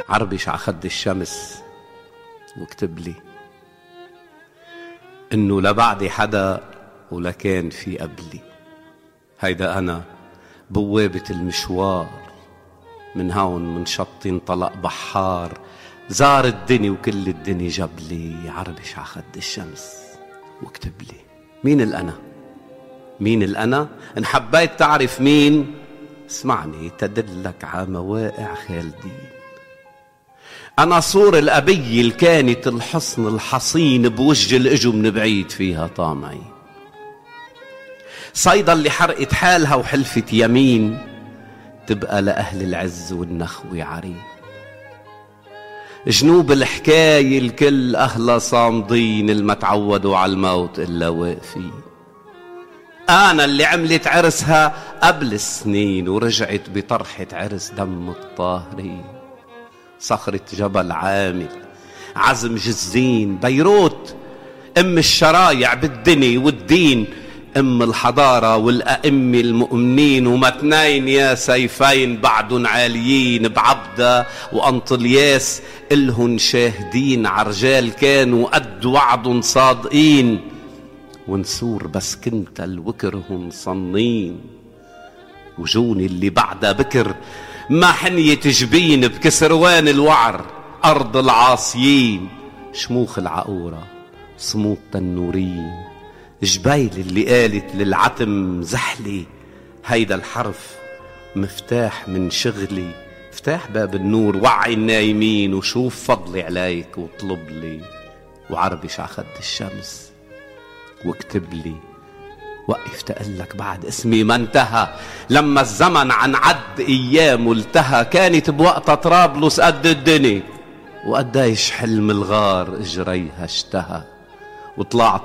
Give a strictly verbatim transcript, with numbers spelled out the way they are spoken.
عربش ع خد الشمس واكتب لي انه لا بعدي حدا ولا كان في قبلي. هيدا انا بوابة المشوار، من هون من شط انطلق بحار، زار الدنيا وكل الدنيا جاب لي. عربش ع خد الشمس واكتب لي مين الأنا. مين الأنا؟ إن حبيت تعرف مين اسمعني تدلك ع مواقع خالدين. أنا صور الأبي اللي كانت الحصن الحصين بوجه الإجو من بعيد فيها طامعي. صيدا اللي حرقت حالها وحلفت يمين تبقى لأهل العز والنخوة عرين. جنوب الحكاية الكل أهلا صامدين، الما تعودوا على الموت إلا واقفين. أنا اللي عملت عرسها قبل السنين ورجعت بطرحة عرس دم الطاهرين. صخرة جبل عامل، عزم جزين، بيروت أم الشرايع بالدنيا والدين، أم الحضارة والأئمة المؤمنين. ومتنين يا سيفين بعدن عاليين بعبدة وأنطلياس إلهن شاهدين. عرجال كانوا قد وعد صادقين، ونسور بس كنت الوكرهن صنين. وجوني اللي بعدها بكر ما حنية جبين بكسروان الوعر أرض العاصيين. شموخ العقورة صمود تنورين، جبيل اللي قالت للعتم زحلي. هيدا الحرف مفتاح من شغلي، افتح باب النور وعي النايمين وشوف فضلي عليك واطلب لي. وعربش ع خد الشمس واكتب لي وقف تقلك بعد اسمي ما انتهى. لما الزمن عن عد ايام التهى، كانت بوقتها طرابلس قد الدنيا وقديش حلم الغار اجريها اشتهى. وطلعت